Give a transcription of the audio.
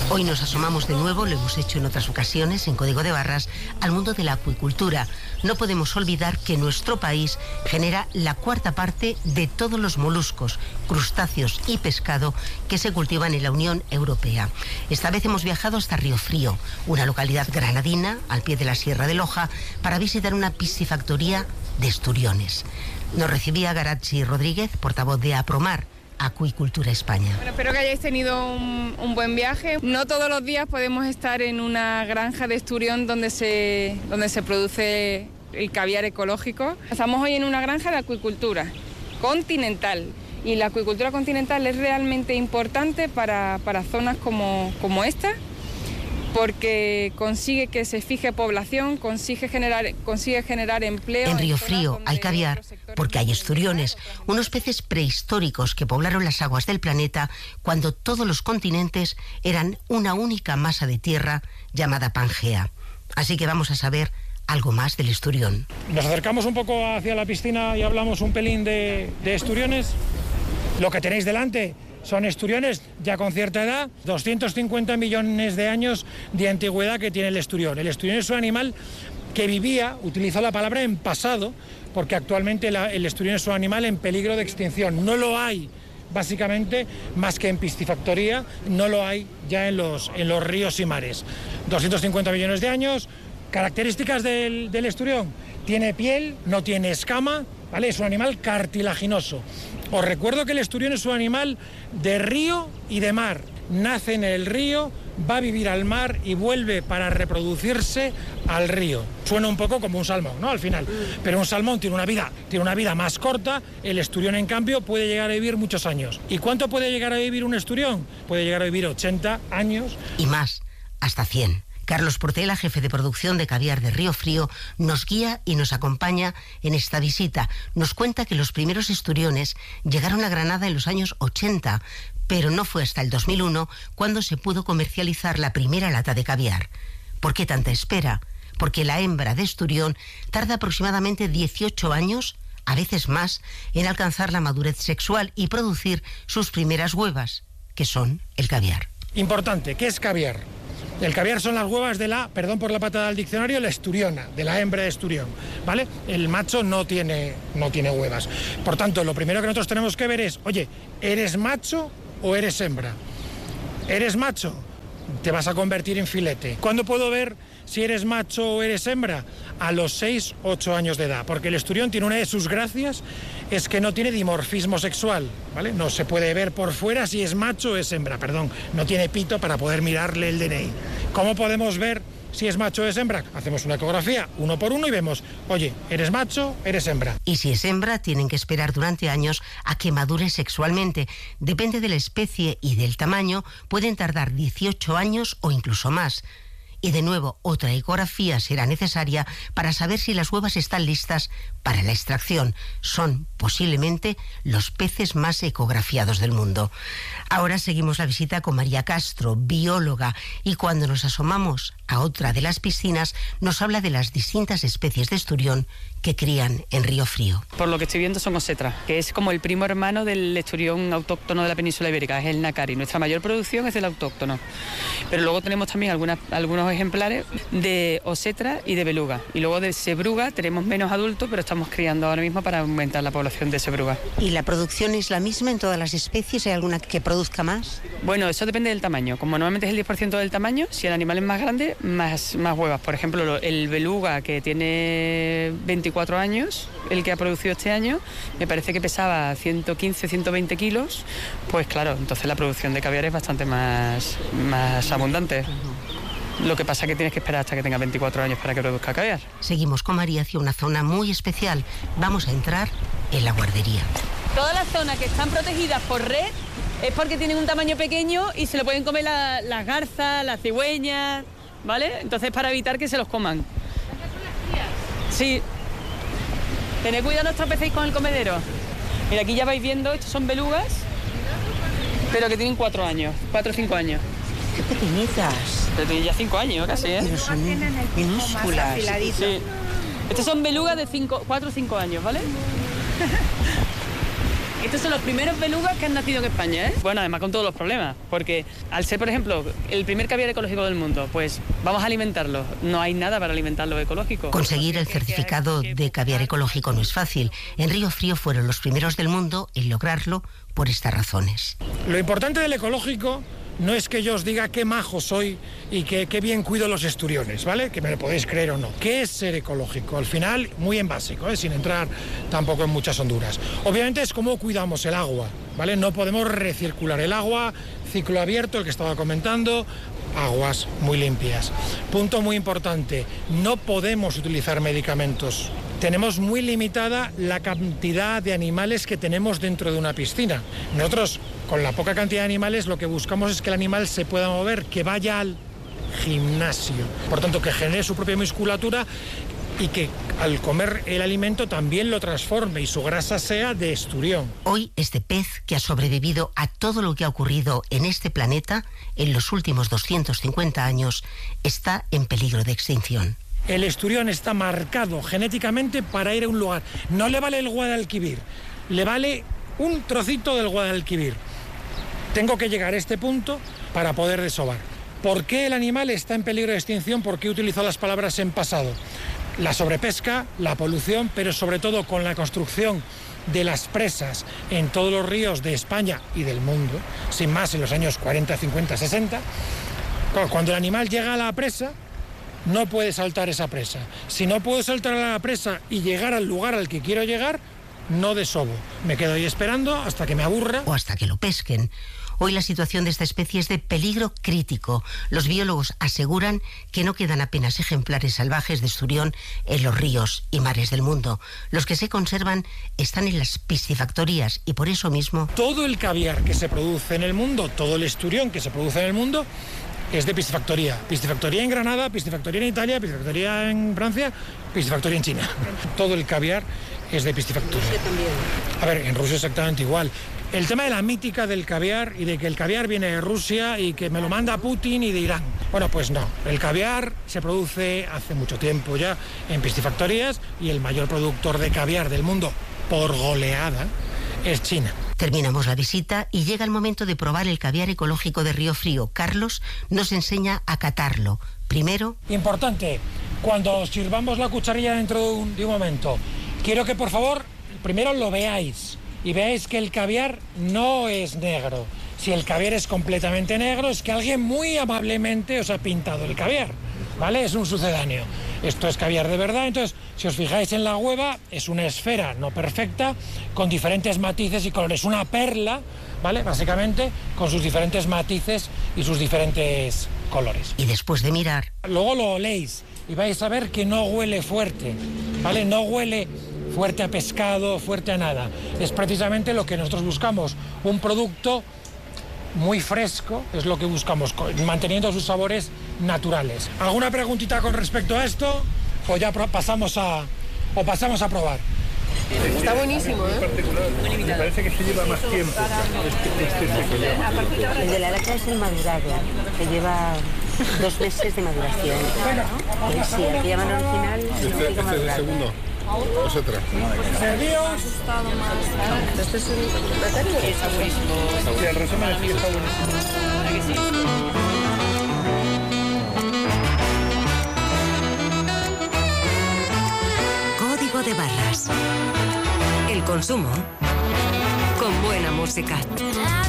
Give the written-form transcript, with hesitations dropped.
Hoy nos asomamos de nuevo, lo hemos hecho en otras ocasiones, en Código de Barras, al mundo de la acuicultura. No podemos olvidar que nuestro país genera la cuarta parte de todos los moluscos, crustáceos y pescado que se cultivan en la Unión Europea. Esta vez hemos viajado hasta Río Frío, una localidad granadina, al pie de la Sierra de Loja, para visitar una piscifactoría de esturiones. Nos recibía Garachi Rodríguez, portavoz de Apromar, Acuicultura España. Bueno, espero que hayáis tenido un buen viaje. No todos los días podemos estar en una granja de esturión donde se produce el caviar ecológico. Estamos hoy en una granja de acuicultura continental y la acuicultura continental es realmente importante para zonas como esta, porque consigue que se fije población, consigue generar empleo. En Río Frío hay caviar porque hay esturiones, unos peces prehistóricos que poblaron las aguas del planeta cuando todos los continentes eran una única masa de tierra llamada Pangea. Así que vamos a saber algo más del esturión. Nos acercamos un poco hacia la piscina y hablamos un pelín de esturiones. Lo que tenéis delante son esturiones ya con cierta edad, 250 millones de años de antigüedad que tiene el esturión. El esturión es un animal que vivía, utilizo la palabra en pasado, porque actualmente el esturión es un animal en peligro de extinción. No lo hay, básicamente, más que en piscifactoría, no lo hay ya en los ríos y mares. 250 millones de años. Características del esturión: tiene piel, no tiene escama, ¿vale? Es un animal cartilaginoso. Os recuerdo que el esturión es un animal de río y de mar. Nace en el río, va a vivir al mar y vuelve para reproducirse al río. Suena un poco como un salmón, ¿no? Al final. Pero un salmón tiene una vida más corta. El esturión, en cambio, puede llegar a vivir muchos años. ¿Y cuánto puede llegar a vivir un esturión? Puede llegar a vivir 80 años. Y más, hasta 100. Carlos Portela, jefe de producción de caviar de Río Frío, nos guía y nos acompaña en esta visita. Nos cuenta que los primeros esturiones llegaron a Granada en los años 80, pero no fue hasta el 2001 cuando se pudo comercializar la primera lata de caviar. ¿Por qué tanta espera? Porque la hembra de esturión tarda aproximadamente 18 años, a veces más, en alcanzar la madurez sexual y producir sus primeras huevas, que son el caviar. Importante, ¿qué es caviar? El caviar son las huevas de la, perdón por la patada del diccionario, la esturiona, de la hembra de esturión, ¿vale? El macho no tiene huevas. Por tanto, lo primero que nosotros tenemos que ver es, oye, ¿eres macho o eres hembra? ¿Eres macho? Te vas a convertir en filete. ¿Cuándo puedo ver si eres macho o eres hembra? A los 6-8 años de edad, porque el esturión tiene una de sus gracias, es que no tiene dimorfismo sexual, ¿vale? No se puede ver por fuera si es macho o es hembra, perdón, no tiene pito para poder mirarle el DNI. ¿Cómo podemos ver si es macho o es hembra? Hacemos una ecografía 1 por 1 y vemos, oye, ¿eres macho? ¿Eres hembra? Y si es hembra, tienen que esperar durante años a que madure sexualmente. Depende de la especie y del tamaño, pueden tardar 18 años o incluso más. Y de nuevo, otra ecografía será necesaria para saber si las huevas están listas para la extracción. Son posiblemente los peces más ecografiados del mundo. Ahora seguimos la visita con María Castro, bióloga, y cuando nos asomamos a otra de las piscinas, nos habla de las distintas especies de esturión que crían en Río Frío. Por lo que estoy viendo son osetras, que es como el primo hermano del esturión autóctono de la península ibérica, es el nácari. Nuestra mayor producción es del autóctono, pero luego tenemos también algunos ejemplares de osetra y de beluga, y luego de sebruga tenemos menos adultos, pero estamos criando ahora mismo para aumentar la población de sebruga. ¿Y la producción es la misma en todas las especies? ¿Hay alguna que produzca más? Bueno, eso depende del tamaño. Como normalmente es el 10% del tamaño, si el animal es más grande, más huevas. Por ejemplo, el beluga, que tiene 24 años, el que ha producido este año, me parece que pesaba 115, 120 kilos, pues claro, entonces la producción de caviar es bastante más abundante. Lo que pasa es que tienes que esperar hasta que tenga 24 años para que produzca caviar. Seguimos con María hacia una zona muy especial. Vamos a entrar en la guardería. Todas las zonas que están protegidas por red es porque tienen un tamaño pequeño y se lo pueden comer las garzas, las cigüeñas, ¿vale? Entonces, para evitar que se los coman. Sí. Tened cuidado, no os tropecéis con el comedero. Mira, aquí ya vais viendo, estos son belugas, pero que tienen 4 años, 4 o 5 años. ¡Qué pequeñitas! Pero tienen ya 5 años casi, ¿eh? Pero son minúsculas. Sí. Estos son belugas de 4 o 5 años, ¿vale? Estos son los primeros belugas que han nacido en España, ¿eh? Bueno, además con todos los problemas, porque al ser, por ejemplo, el primer caviar ecológico del mundo, pues vamos a alimentarlo. No hay nada para alimentarlo ecológico. Conseguir el certificado de caviar ecológico no es fácil. En Río Frío fueron los primeros del mundo en lograrlo por estas razones. Lo importante del ecológico no es que yo os diga qué majo soy y qué bien cuido los esturiones, ¿vale? Que me lo podéis creer o no. ¿Qué es ser ecológico? Al final, muy en básico, sin entrar tampoco en muchas honduras. Obviamente es cómo cuidamos el agua, ¿vale? No podemos recircular el agua, ciclo abierto, el que estaba comentando, aguas muy limpias. Punto muy importante, no podemos utilizar medicamentos. Tenemos muy limitada la cantidad de animales que tenemos dentro de una piscina. Nosotros, con la poca cantidad de animales, lo que buscamos es que el animal se pueda mover, que vaya al gimnasio. Por tanto, que genere su propia musculatura y que al comer el alimento también lo transforme y su grasa sea de esturión. Hoy este pez, que ha sobrevivido a todo lo que ha ocurrido en este planeta en los últimos 250 años, está en peligro de extinción. El esturión está marcado genéticamente para ir a un lugar. No le vale el Guadalquivir, le vale un trocito del Guadalquivir. Tengo que llegar a este punto para poder desovar. ¿Por qué el animal está en peligro de extinción? ¿Por qué utilizo las palabras en pasado? La sobrepesca, la polución, pero sobre todo con la construcción de las presas en todos los ríos de España y del mundo, sin más en los años 40, 50, 60. Cuando el animal llega a la presa, no puede saltar esa presa. Si no puedo saltar a la presa y llegar al lugar al que quiero llegar, no desovo. Me quedo ahí esperando hasta que me aburra. O hasta que lo pesquen. Hoy la situación de esta especie es de peligro crítico. Los biólogos aseguran que no quedan apenas ejemplares salvajes de esturión en los ríos y mares del mundo. Los que se conservan están en las piscifactorías y por eso mismo... Todo el caviar que se produce en el mundo, todo el esturión que se produce en el mundo, es de piscifactoría. Piscifactoría en Granada, piscifactoría en Italia, piscifactoría en Francia, piscifactoría en China. Todo el caviar es de piscifactoría. Rusia también. A ver, en Rusia exactamente igual. El tema de la mítica del caviar y de que el caviar viene de Rusia y que me lo manda Putin y de Irán. Bueno, pues no. El caviar se produce hace mucho tiempo ya en piscifactorías y el mayor productor de caviar del mundo, por goleada, es China. Terminamos la visita y llega el momento de probar el caviar ecológico de Río Frío. Carlos nos enseña a catarlo. Primero... Importante, cuando sirvamos la cucharilla dentro de un momento, quiero que por favor primero lo veáis y veáis que el caviar no es negro. Si el caviar es completamente negro es que alguien muy amablemente os ha pintado el caviar, ¿vale? Es un sucedáneo. Esto es caviar de verdad, entonces si os fijáis en la hueva es una esfera no perfecta con diferentes matices y colores, una perla, ¿vale? Básicamente con sus diferentes matices y sus diferentes colores. Y después de mirar... Luego lo oléis y vais a ver que no huele fuerte, ¿vale? No huele fuerte a pescado, fuerte a nada. Es precisamente lo que nosotros buscamos, un producto muy fresco, es lo que buscamos, manteniendo sus sabores naturales. ¿Alguna preguntita con respecto a esto? O ya pasamos a probar. Está buenísimo, ¿eh? Me parece que se lleva más tiempo. El de la laca es el madurado, que lleva 2 meses de maduración. Sí, el que llaman original significa madurado. ¿Este es el segundo? ¿O es otra? ¡Servíos! Este es un batario. Está buenísimo. Sí, el resumen es que está buenísimo. Código de barras. El consumo con buena música.